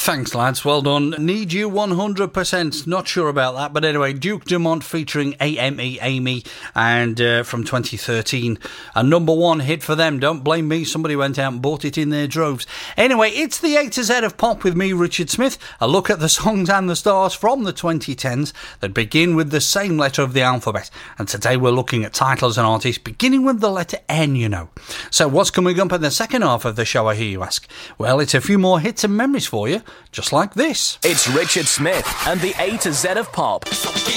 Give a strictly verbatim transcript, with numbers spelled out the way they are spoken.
Thanks, lads. Well done. Need You one hundred percent. Not sure about that, but anyway, Duke Dumont featuring A M E Amy, and uh, from twenty thirteen, a number one hit for them. Don't blame me. Somebody went out and bought it in their droves. Anyway, it's the A to Z of pop with me, Richard Smith. A look at the songs and the stars from the twenty tens that begin with the same letter of the alphabet. And today we're looking at titles and artists beginning with the letter N, you know. So what's coming up in the second half of the show, I hear you ask? Well, it's a few more hits and memories for you, just like this. It's Richard Smith and the A to Z of pop.